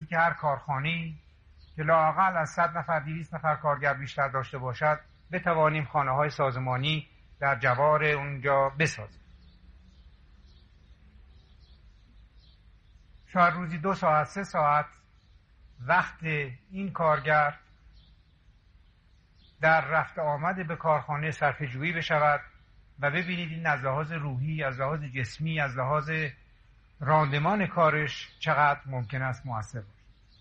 که هر کارخانه‌ای که لااقل از 100 نفر 200 نفر کارگر بیشتر داشته باشد بتوانیم خانه‌های سازمانی در جوار اونجا بسازیم. شاید روزی 2 ساعت 3 ساعت وقت این کارگر در رفت آمد به کارخانه صرفه‌جویی بشود و ببینید این از لحاظ روحی، از لحاظ جسمی، از لحاظ راندمان کارش چقدر ممکن است مؤثر باشد.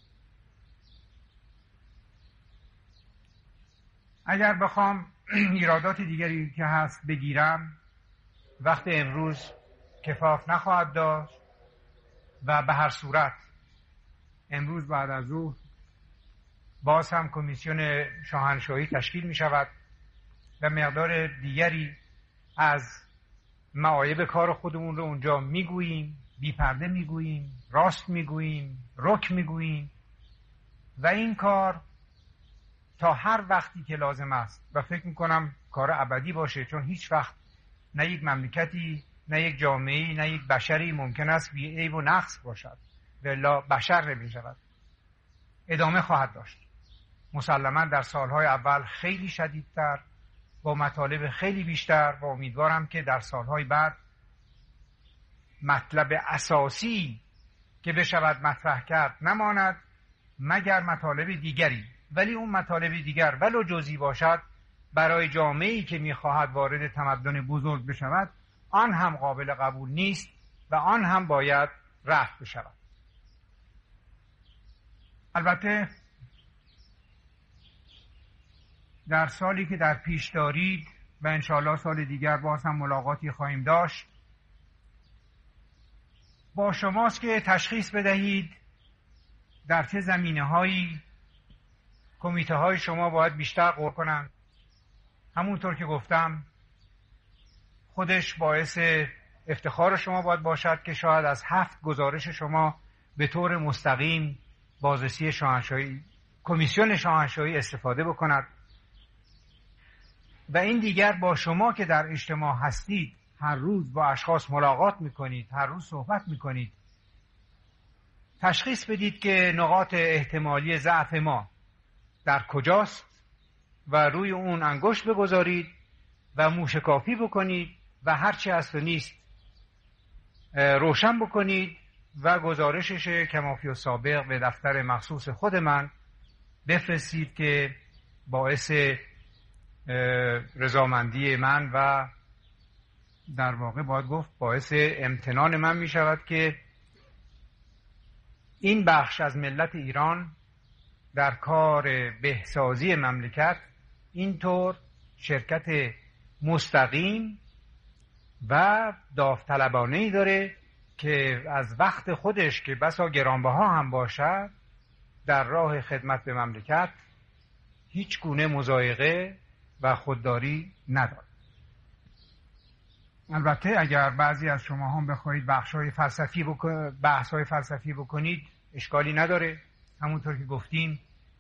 اگر بخوام ایرادات دیگری که هست بگیرم، وقت امروز کفاف نخواهد داشت و به هر صورت امروز بعد از ظهر باز هم کمیسیون شاهنشاهی تشکیل می شود و مقدار دیگری از معایب کار خودمون رو اونجا میگوییم، بی پرده میگوییم، راست میگوییم، رک میگوییم و این کار تا هر وقتی که لازم است و فکر میکنم کار ابدی باشه، چون هیچ وقت نه یک مملکتی، نه یک جامعه‌ای، نه یک بشری ممکن است بی عیب و نقص باشد و الا بشر نمی شود. ادامه خواهد داشت. مسلماً در سالهای اول خیلی شدیدتر، با مطالب خیلی بیشتر و امیدوارم که در سالهای بعد مطلب اساسی که بشود مطرح کرد نماند مگر مطالب دیگری، ولی اون مطالب دیگر ولو جزئی باشد برای جامعه‌ای که می‌خواهد وارد تمدن بزرگ بشود آن هم قابل قبول نیست و آن هم باید رفع بشود. البته در سالی که در پیش دارید و انشاءالله سال دیگر باز هم ملاقاتی خواهیم داشت، با شماست که تشخیص بدهید در چه زمینه‌هایی کمیته های شما باید بیشتر غور کنند. همونطور که گفتم خودش باعث افتخار شما باید باشد که شاید از 7 گزارش شما به طور مستقیم بازرسی شاهنشاهی، کمیسیون شاهنشاهی استفاده بکند و این دیگر با شما که در اجتماع هستید، هر روز با اشخاص ملاقات میکنید، هر روز صحبت میکنید، تشخیص بدید که نقاط احتمالی ضعف ما در کجاست و روی اون انگشت بگذارید و موشکافی بکنید و هرچی هست و نیست روشن بکنید و گزارشش کمافی و سابق به دفتر مخصوص خود من بفرستید که باعث رضامندی من و در واقع باید گفت باعث امتنان من می شود که این بخش از ملت ایران در کار بهسازی مملکت اینطور شرکت مستقیم و داوطلبانه‌ای داره که از وقت خودش که بسا گرانبها هم باشد در راه خدمت به مملکت هیچ گونه مضایقه و خودداری ندارد. البته اگر بعضی از شما هم بخواهید بحث‌های فلسفی بکنید اشکالی نداره. همونطور که گفتیم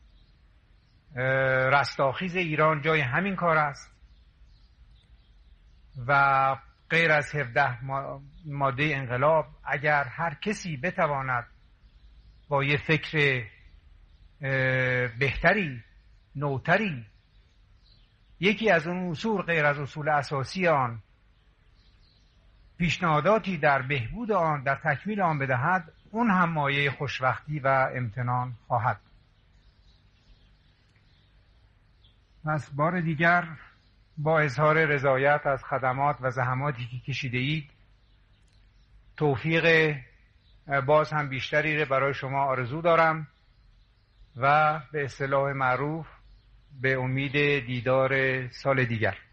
رستاخیز ایران جای همین کار است و غیر از 17 ماده انقلاب اگر هر کسی بتواند با یه فکر بهتری، نوتری، یکی از اون اصول غیر از اصول اساسی آن پیشنهاداتی در بهبود آن، در تکمیل آن بدهد، اون هم مایه خوشبختی و امتنان خواهد. پس بار دیگر با اظهار رضایت از خدمات و زحماتی که کشیده اید، توفیق باز هم بیشتری رو برای شما آرزو دارم و به اصطلاح معروف به امید دیدار سال دیگر.